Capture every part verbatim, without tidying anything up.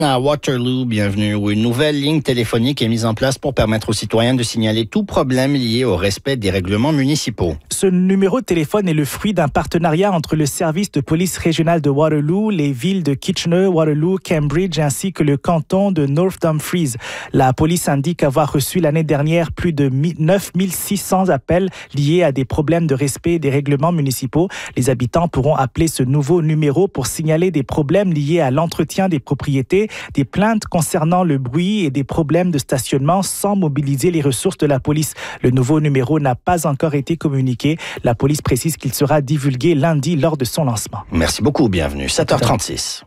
À Waterloo, bienvenue, où une nouvelle ligne téléphonique est mise en place pour permettre aux citoyens de signaler tout problème lié au respect des règlements municipaux. Ce numéro de téléphone est le fruit d'un partenariat entre le service de police régional de Waterloo, les villes de Kitchener, Waterloo, Cambridge ainsi que le canton de North Dumfries. La police indique avoir reçu l'année dernière plus de neuf mille six cents appels liés à des problèmes de respect des règlements municipaux. Les habitants pourront appeler ce nouveau numéro pour signaler des problèmes liés à l'entretien des propriétés, des plaintes concernant le bruit et des problèmes de stationnement sans mobiliser les ressources de la police. Le nouveau numéro n'a pas encore été communiqué. La police précise qu'il sera divulgué lundi lors de son lancement. Merci beaucoup, bienvenue. sept heures trente-six.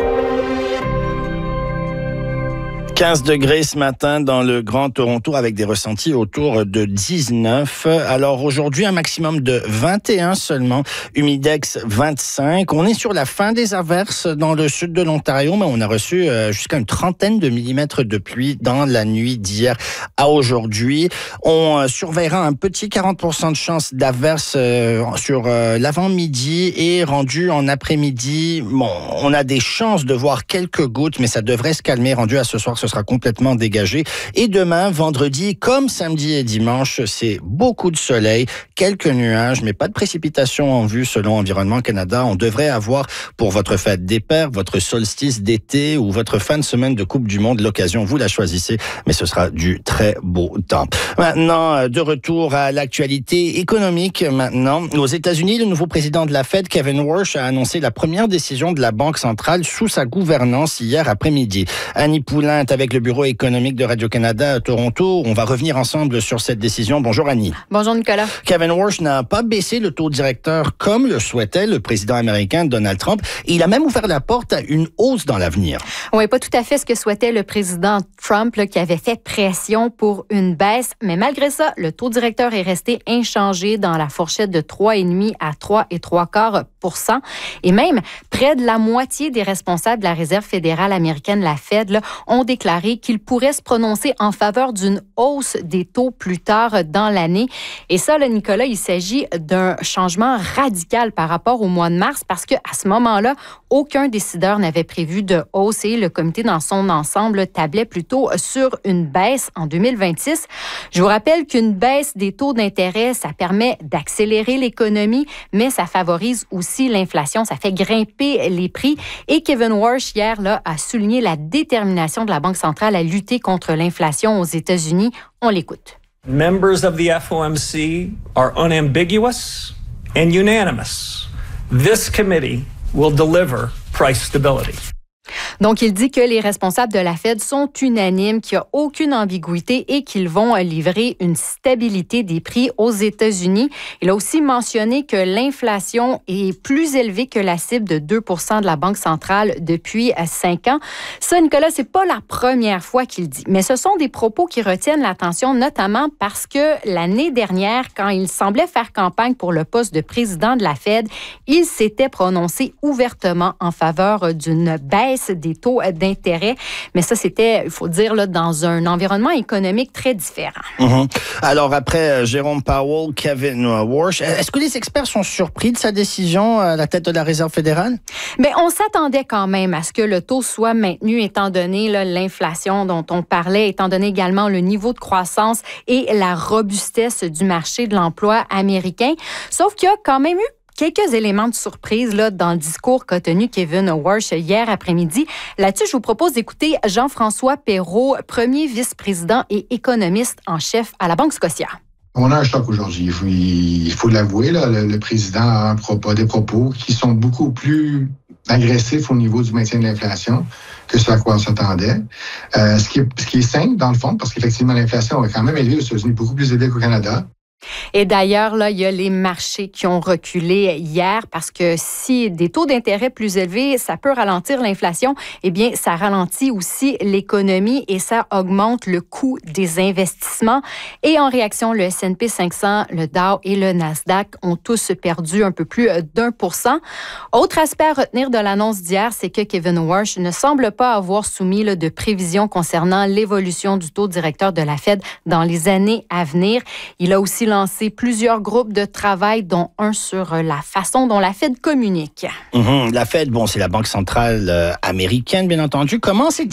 quinze degrés ce matin dans le Grand Toronto avec des ressentis autour de dix-neuf. Alors aujourd'hui, un maximum de vingt et un seulement, humidex vingt-cinq. On est sur la fin des averses dans le sud de l'Ontario, mais on a reçu jusqu'à une trentaine de millimètres de pluie dans la nuit d'hier à aujourd'hui. On surveillera un petit quarante pour cent de chance d'averses sur l'avant-midi et rendu en après-midi. Bon, on a des chances de voir quelques gouttes, mais ça devrait se calmer. Rendu à ce soir, ce sera complètement dégagé. Et demain, vendredi, comme samedi et dimanche, c'est beaucoup de soleil, quelques nuages, mais pas de précipitations en vue selon Environnement Canada. On devrait avoir pour votre fête des pères, votre solstice d'été ou votre fin de semaine de Coupe du Monde, l'occasion, vous la choisissez, mais ce sera du très beau temps. Maintenant, de retour à l'actualité économique maintenant. Aux États-Unis, le nouveau président de la Fed, Kevin Warsh, a annoncé la première décision de la Banque centrale sous sa gouvernance hier après-midi. Annie Poulain est avec le bureau économique de Radio-Canada à Toronto. On va revenir ensemble sur cette décision. Bonjour Annie. Bonjour Nicolas. Kevin Warsh n'a pas baissé le taux directeur comme le souhaitait le président américain Donald Trump. Et il a même ouvert la porte à une hausse dans l'avenir. Oui, pas tout à fait ce que souhaitait le président Trump là, qui avait fait pression pour une baisse. Mais malgré ça, le taux directeur est resté inchangé dans la fourchette de trois virgule cinq à trois virgule trois quarts pour cent. Et même près de la moitié des responsables de la Réserve fédérale américaine, la Fed, là, ont déclaré qu'il pourrait se prononcer en faveur d'une hausse des taux plus tard dans l'année. Et ça, là, Nicolas, il s'agit d'un changement radical par rapport au mois de mars parce qu'à ce moment-là, aucun décideur n'avait prévu de hausser. Le comité dans son ensemble tablait plutôt sur une baisse en deux mille vingt-six. Je vous rappelle qu'une baisse des taux d'intérêt, ça permet d'accélérer l'économie, mais ça favorise aussi l'inflation. Ça fait grimper les prix. Et Kevin Warsh, hier, là, a souligné la détermination de la Banque centrale à lutter contre l'inflation aux États-Unis. On l'écoute. Members of the F O M C are unambiguous and unanimous. This committee will deliver price stability. Donc, il dit que les responsables de la Fed sont unanimes, qu'il n'y a aucune ambiguïté et qu'ils vont livrer une stabilité des prix aux États-Unis. Il a aussi mentionné que l'inflation est plus élevée que la cible de deux pour cent de la Banque centrale depuis cinq ans. Ça, Nicolas, c'est pas la première fois qu'il dit, mais ce sont des propos qui retiennent l'attention, notamment parce que l'année dernière, quand il semblait faire campagne pour le poste de président de la Fed, il s'était prononcé ouvertement en faveur d'une baisse des taux d'intérêt. Mais ça, c'était, il faut dire, là, dans un environnement économique très différent. Mm-hmm. Alors, après euh, Jérôme Powell, Kevin Warsh, est-ce que les experts sont surpris de sa décision à la tête de la Réserve fédérale? Bien, on s'attendait quand même à ce que le taux soit maintenu, étant donné là, l'inflation dont on parlait, étant donné également le niveau de croissance et la robustesse du marché de l'emploi américain. Sauf qu'il y a quand même eu quelques éléments de surprise là, dans le discours qu'a tenu Kevin Warsh hier après-midi. Là-dessus, je vous propose d'écouter Jean-François Perrault, premier vice-président et économiste en chef à la Banque Scotia. On a un choc aujourd'hui, il faut, il faut l'avouer. Là, le, le président a un propos, des propos qui sont beaucoup plus agressifs au niveau du maintien de l'inflation que ce à quoi on s'attendait. Euh, ce, qui est, ce qui est simple, dans le fond, parce qu'effectivement, l'inflation est quand même élevée aux États-Unis, beaucoup plus élevée qu'au Canada. Et d'ailleurs, là, il y a les marchés qui ont reculé hier parce que si des taux d'intérêt plus élevés, ça peut ralentir l'inflation, eh bien, ça ralentit aussi l'économie et ça augmente le coût des investissements. Et en réaction, le S and P cinq cents, le Dow et le Nasdaq ont tous perdu un peu plus d'un pour cent. Autre aspect à retenir de l'annonce d'hier, c'est que Kevin Warsh ne semble pas avoir soumis là, de prévisions concernant l'évolution du taux directeur de la Fed dans les années à venir. Il a aussi lancé plusieurs groupes de travail, dont un sur la façon dont la Fed communique. Mmh, la Fed, bon, c'est la Banque centrale euh, américaine, bien entendu. Comment s'est